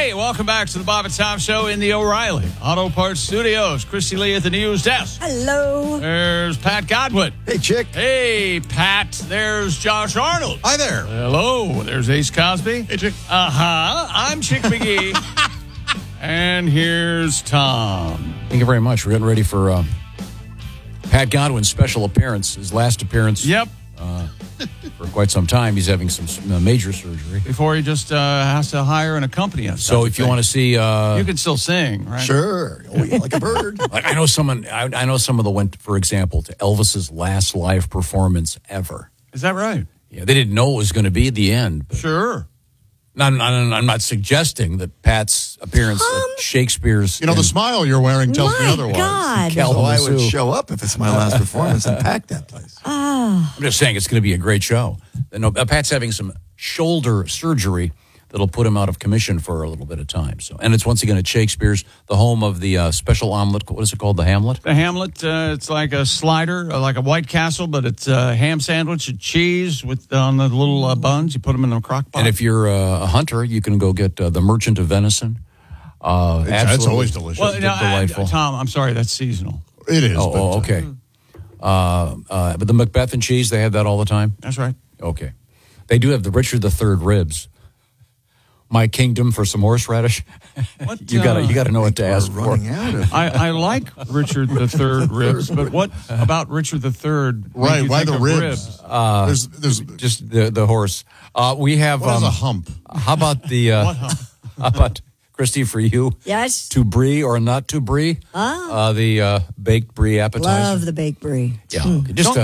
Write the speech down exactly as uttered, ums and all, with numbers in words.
Hey, welcome back to the Bob and Tom Show in the O'Reilly Auto Parts Studios. Christy Lee at the news desk. Hello. There's Pat Godwin. Hey, chick. Hey, Pat. There's Josh Arnold. Hi there. Hello. There's Ace Cosby. Hey, chick. Uh-huh. I'm Chick McGee. And here's Tom. Thank you very much. We're getting ready for uh, Pat Godwin's special appearance, his last appearance. Yep. Uh, for quite some time. He's having some uh, major surgery. Before he just uh, has to hire and accompany us. So if you want to see... Uh, you can still sing, right? Sure. Oh, yeah, like a bird. I I know someone, I, I know someone that went, for example, to Elvis's last live performance ever. Is that right? Yeah, they didn't know it was going to be at the end. But Sure. I'm, I'm, I'm not suggesting that Pat's appearance Tom? at Shakespeare's... You know, the in smile you're wearing tells me My otherwise. God. Cal- So I would Kalamazoo. show up if it's my last performance and pack that place. Oh. I'm just saying it's going to be a great show. No, uh, Pat's having some shoulder surgery that'll put him out of commission for a little bit of time. So, and it's once again at Shakespeare's, the home of the uh, special omelet. What is it called? The Hamlet? The Hamlet, uh, it's like a slider, uh, like a White Castle, but it's a ham sandwich and cheese with on the little uh, buns. You put them in a crock pot. And if you're uh, a hunter, you can go get uh, the Merchant of Venison. Uh, It's, it's always delicious. well, no, I- delightful. Tom, I'm sorry, that's seasonal. it is. Oh, but, oh, okay. Uh, uh, but the Macbeth and cheese, they have that all the time? That's right. Okay. They do have the Richard the Third ribs. My kingdom for some horseradish. What, you got to uh, you got to know what to ask We're for. running out of. I, I like Richard the Third ribs, but what about Richard the Third? Right, why the ribs? Uh, there's, there's, Just the the horse. Uh, we have. what is um, a hump? How about the? Uh, What, huh? how about Christy for you? Yes. To brie or not to brie? Ah. Uh, the uh, baked brie appetizer. Love the baked brie. Yeah. okay. Just Don't- uh,